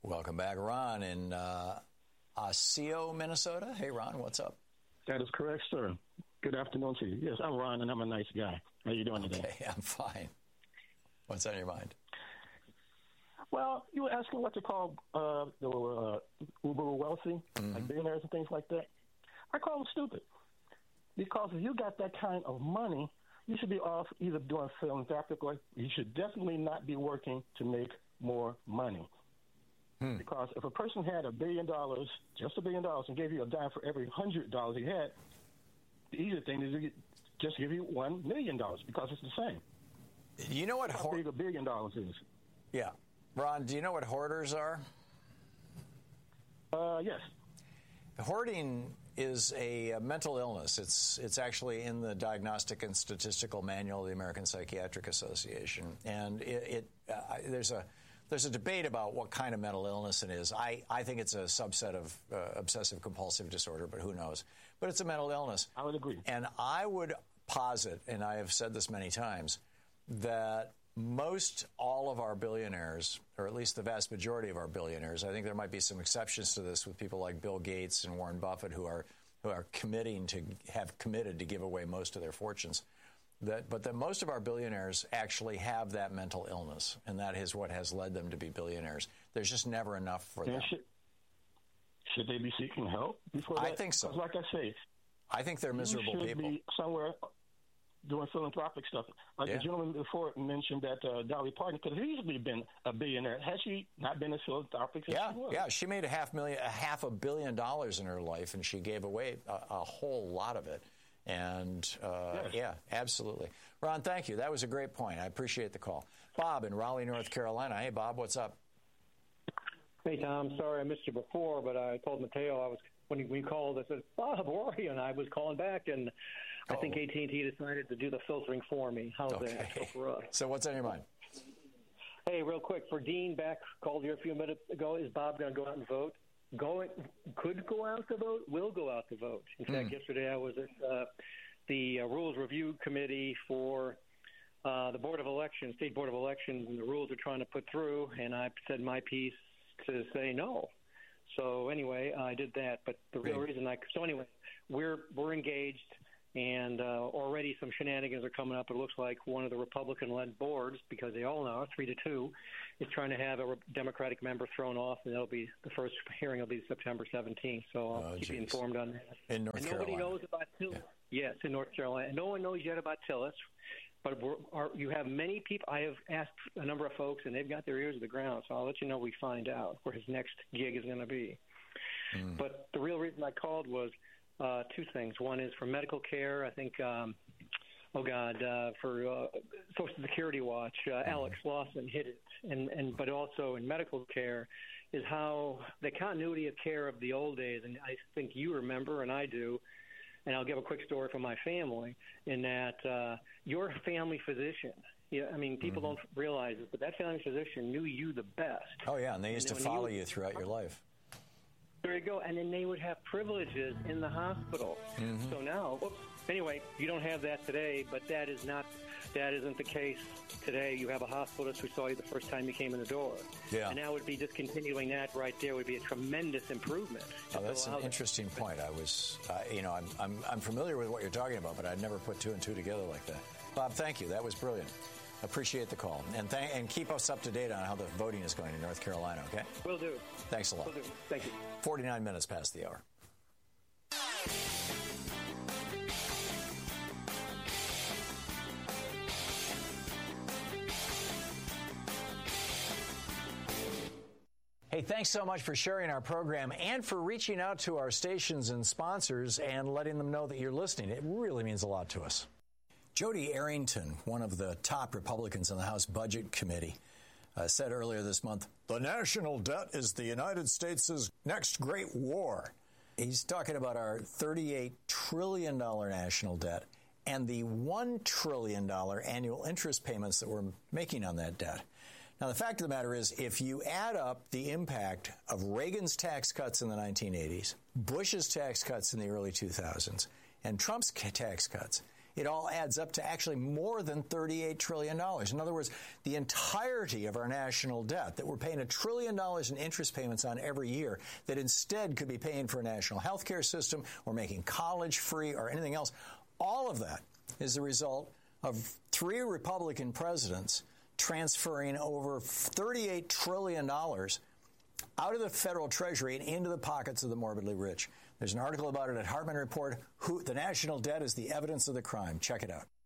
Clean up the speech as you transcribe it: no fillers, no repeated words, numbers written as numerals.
Welcome back, Ron in Osseo, Minnesota. Hey, Ron, what's up? That is correct, sir. Good afternoon to you. Yes, I'm Ron, and I'm a nice guy. How you doing today? Okay, I'm fine. What's on your mind? Well, you were asking what to call the uber wealthy, like billionaires and things like that. I call them stupid. Because if you got that kind of money, you should be off either doing philanthropic work. You should definitely not be working to make more money. Because if a person had $1 billion, just $1 billion, and gave you a dime for every $100 he had, the easier thing is to just give you $1 million because it's the same. You know what how big $1 billion is? Yeah. Ron, do you know what hoarders are? Yes. Hoarding is a mental illness. It's actually in the Diagnostic and Statistical Manual of the American Psychiatric Association, and there's a debate about what kind of mental illness it is. I think it's a subset of obsessive compulsive disorder, but who knows? But it's a mental illness. I would agree. And I would posit, and I have said this many times, that most all of our billionaires, or at least the vast majority of our billionaires, I think there might be some exceptions to this with people like Bill Gates and Warren Buffett who are committed to give away most of their fortunes. But that most of our billionaires actually have that mental illness, and that is what has led them to be billionaires. There's just never enough for them. Should they be seeking help before that? I think so. Like I say, I think they're miserable people. You should be somewhere doing philanthropic stuff. Like the gentleman before mentioned that Dolly Parton could have easily been a billionaire. Has she not been a philanthropic? Yeah, she made $500 million in her life, and she gave away a whole lot of it. And, yeah, absolutely. Ron, thank you. That was a great point. I appreciate the call. Bob in Raleigh, North Carolina. Hey, Bob, what's up? Hey, Tom. Sorry I missed you before, but I told Mateo when we called, I said, Bob, where are you? And I was calling back, and I think AT&T decided to do the filtering for me. How's that for us? So what's on your mind? Hey, real quick, for Dean called here a few minutes ago. Is Bob going to go out and vote? Could go out to vote, will go out to vote. In fact, yesterday I was at the Rules Review Committee for the Board of Elections, State Board of Elections, and the rules they're trying to put through, and I said my piece to say no. So anyway, I did that. But the real reason we're engaged, and already some shenanigans are coming up. It looks like one of the Republican-led boards, because they all know 3-2, is trying to have a Democratic member thrown off, and that'll be the first hearing will be September 17th. So I'll keep you informed on that. In North Carolina. Nobody knows about Tillis. Yes, in North Carolina. And no one knows yet about Tillis. But you have many people. I have asked a number of folks, and they've got their ears to the ground. So I'll let you know when we find out where his next gig is going to be. But the real reason I called was two things. One is for medical care. I think, for Social Security Watch, Alex Lawson hit it. But also in medical care is how the continuity of care of the old days, and I think you remember, and I do. And I'll give a quick story from my family in that your family physician, people don't realize it, but that family physician knew you the best. Oh, yeah, and they used to follow you throughout your life. There you go. And then they would have privileges in the hospital. So now, anyway, you don't have that today, but that isn't the case today. You have a hospitalist who saw you the first time you came in the door. Yeah. And that would be discontinuing that right there would be a tremendous improvement. Oh, that's an interesting point. I was, I'm familiar with what you're talking about, but I'd never put two and two together like that. Bob, thank you. That was brilliant. Appreciate the call. And keep us up to date on how the voting is going in North Carolina, okay? Will do. Thanks a lot. Will do. Thank you. 49 minutes past the hour. Hey, thanks so much for sharing our program and for reaching out to our stations and sponsors and letting them know that you're listening. It really means a lot to us. Jody Arrington, one of the top Republicans in the House Budget Committee, said earlier this month, the national debt is the United States' next great war. He's talking about our $38 trillion national debt and the $1 trillion annual interest payments that we're making on that debt. Now, the fact of the matter is, if you add up the impact of Reagan's tax cuts in the 1980s, Bush's tax cuts in the early 2000s, and Trump's tax cuts, it all adds up to actually more than $38 trillion. In other words, the entirety of our national debt that we're paying $1 trillion in interest payments on every year that instead could be paying for a national health care system or making college free or anything else, all of that is the result of 3 Republican presidents transferring over $38 trillion out of the federal treasury and into the pockets of the morbidly rich. There's an article about it at Hartman Report. The national debt is the evidence of the crime. Check it out.